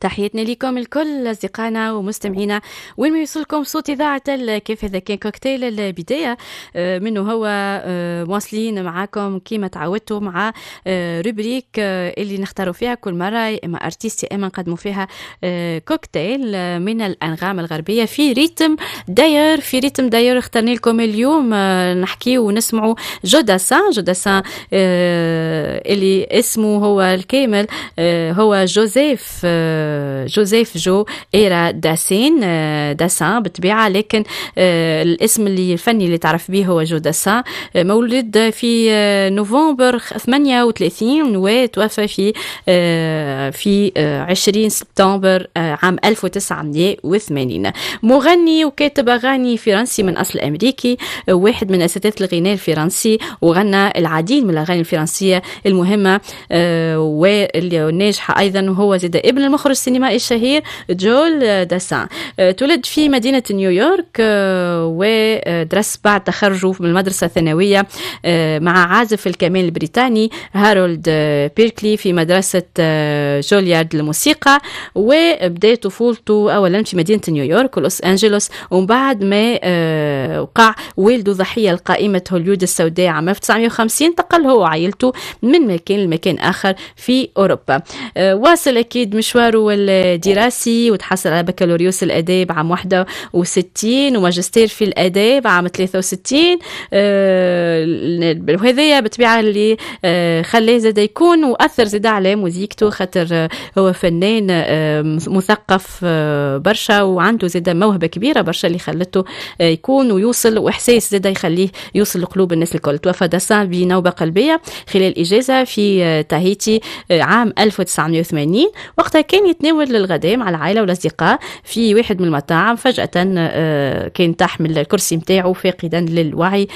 تحياتنا لكم الكل أصدقائنا ومستمعينا وين ما يوصلكم صوت إذاعة كيف هذا كان كوكتيل البداية منه هو مواصلين معاكم كيما تعودتوا مع روبريك اللي نختاروا فيها كل مرة يا إما أرتيست يا إما نقدموا فيها كوكتيل من الأنغام الغربية في ريتم داير اخترنا لكم اليوم نحكي ونسمعوا جوداسان اللي اسمه هو الكامل هو جوزيف جو إيرا داسان بالطبيعة، لكن الاسم اللي الفني اللي تعرف به هو جو داسان. مولد في نوفمبر 38 وتوفى في 20 سبتمبر عام 1980. مغني وكاتب أغاني فرنسي من أصل أمريكي، واحد من أساتذة الغناء الفرنسي، وغنى العديد من الأغاني الفرنسية المهمة واللي ناجحة أيضا. وهو زاد ابن المخرج السينمائي الشهير جول داسان. تولد في مدينة نيويورك ودرس بعد تخرجه من المدرسة الثانوية مع عازف الكمان البريطاني هارولد بيركلي في مدرسة جوليارد للموسيقى، وبدأ طفولته أولا في مدينة نيويورك ولوس أنجلوس، ومن بعد ما وقع والده ضحية لقائمة هوليود السوداء عام 1950 انتقل هو وعائلته من مكان لمكان آخر في أوروبا. واصل أكيد مشواره الدراسي وتحصل على بكالوريوس الآداب عام 61 وماجستير في الآداب عام 63. وهذا بالطبيعة اللي خلاه زاد يكون وأثر زاد على موزيكته، خاطر هو فنان مثقف برشا وعنده زاد موهبة كبيرة برشا اللي خلته يكون ويوصل، وإحساس زاد يخليه يوصل لقلوب الناس الكل. توفى داسان بنوبة قلبية خلال إجازة في تاهيتي عام 1980، وقتها كان يتناول للغداء مع العائلة والأصدقاء في واحد من المطاعم. فجأة كان تحمل الكرسي متاعه فاقدا للوعي